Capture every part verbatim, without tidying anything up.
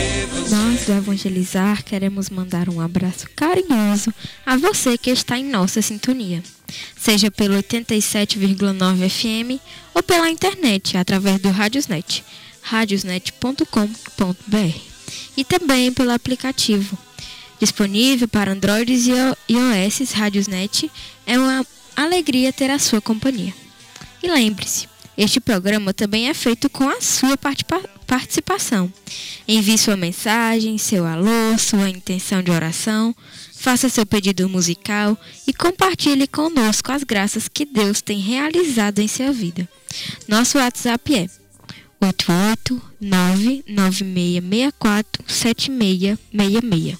Nós do Evangelizar queremos mandar um abraço carinhoso a você que está em nossa sintonia, seja pelo oitenta e sete vírgula nove F M ou pela internet através do Radiosnet, radiosnet ponto com ponto b r, e também pelo aplicativo. Disponível para Androids e iOS, Radiosnet é uma alegria ter a sua companhia. E lembre-se, este programa também é feito com a sua participação. Envie sua mensagem, seu alô, sua intenção de oração, faça seu pedido musical e compartilhe conosco as graças que Deus tem realizado em sua vida. Nosso WhatsApp é oito oito nove nove seis seis quatro sete seis seis seis.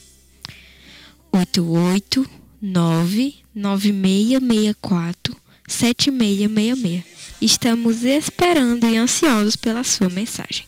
oito oito nove nove seis seis quatro sete seis seis seis. Estamos esperando e ansiosos pela sua mensagem.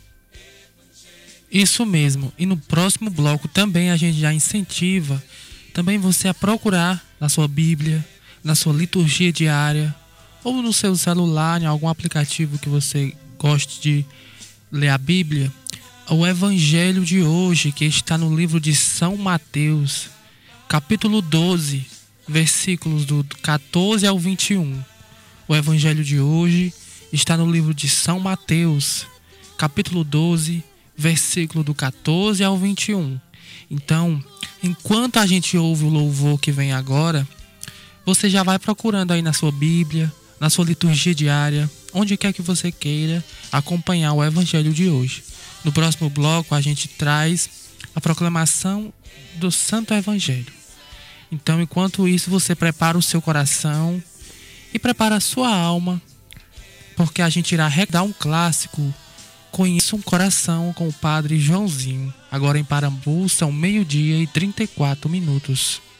Isso mesmo. E no próximo bloco também a gente já incentiva também você a procurar na sua Bíblia, na sua liturgia diária, ou no seu celular, em algum aplicativo que você goste de ler a Bíblia, o Evangelho de hoje, que está no livro de São Mateus, capítulo doze, versículos do catorze ao vinte e um. O Evangelho de hoje está no livro de São Mateus, capítulo doze, versículo do catorze ao vinte e um. Então, enquanto a gente ouve o louvor que vem agora, você já vai procurando aí na sua Bíblia, na sua liturgia diária, onde quer que você queira acompanhar o Evangelho de hoje. No próximo bloco a gente traz a proclamação do Santo Evangelho. Então, enquanto isso, você prepara o seu coração e prepara a sua alma, porque a gente irá recordar um clássico, Conheça um Coração, com o Padre Joãozinho. Agora em Parambu são meio-dia e trinta e quatro minutos.